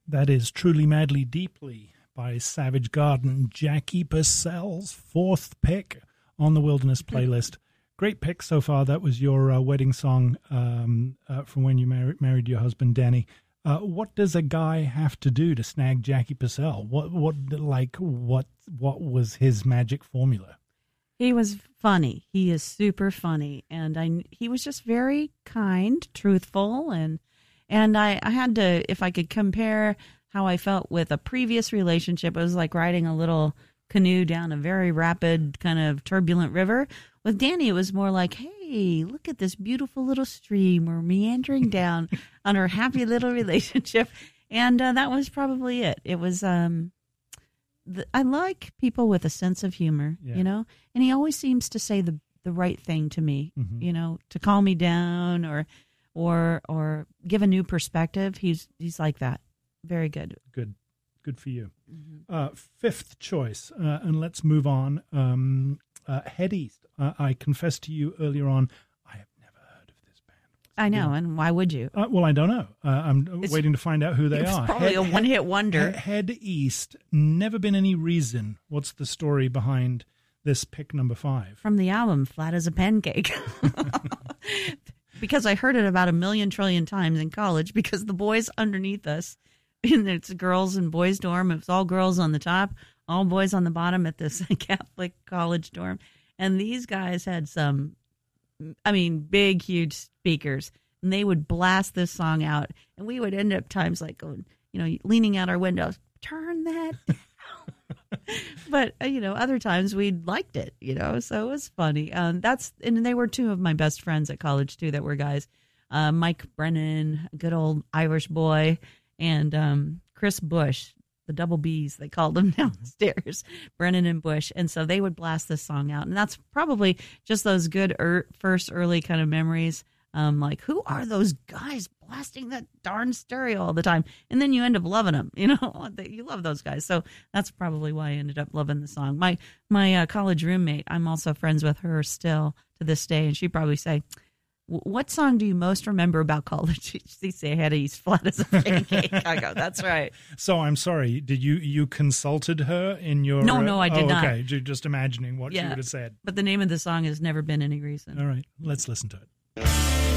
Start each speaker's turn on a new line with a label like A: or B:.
A: That is Truly Madly Deeply by Savage Garden, Jackie Purcell's fourth pick on the Wilderness playlist. Great pick so far. That was your wedding song from when you married your husband, Danny. What does a guy have to do to snag Jackie Purcell? What was his magic formula?
B: He was funny. He is super funny, and he was just very kind, truthful, and I had to, if I could compare how I felt with a previous relationship, it was like riding a little canoe down a very rapid, kind of turbulent river. With Danny, it was more like, hey, look at this beautiful little stream. We're meandering down on our happy little relationship. And that was probably it. It was, I like people with a sense of humor, you know, and he always seems to say the right thing to me, you know, to calm me down or give a new perspective. He's like that. Very good. Good
A: for you. Fifth choice, and let's move on. Head East. I confessed to you earlier on, I have never heard of this band.
B: I know, and why would you?
A: Well, I don't know. I'm waiting to find out who they are.
B: It's probably a one-hit wonder.
A: Head East. Never been any reason. What's the story behind this pick number 5?
B: From the album Flat as a Pancake. Because I heard it about 1,000,000 trillion times in college, because the boys underneath us, and it's a girls and boys dorm. It was all girls on the top, all boys on the bottom at this Catholic college dorm. And these guys had some, big, huge speakers. And they would blast this song out. And we would end up times like going, leaning out our windows, turn that down. But, other times we liked it, so it was funny. And they were two of my best friends at college, too, that were guys. Mike Brennan, a good old Irish boy, and Chris Bush, the double B's, they called them downstairs, Brennan and Bush. And so they would blast this song out. And that's probably just those good first early kind of memories. Like, who are those guys blasting that darn stereo all the time? And then you end up loving them, you love those guys. So that's probably why I ended up loving the song. My college roommate, I'm also friends with her still to this day. And she'd probably say, what song do you most remember about college? She say Head East, Flat as a Pancake. I go, that's right.
A: So I'm sorry. Did you consulted her in your?
B: No, I did not.
A: Okay, just imagining what she would have said.
B: But the name of the song has Never Been Any Reason.
A: All right, let's listen to it.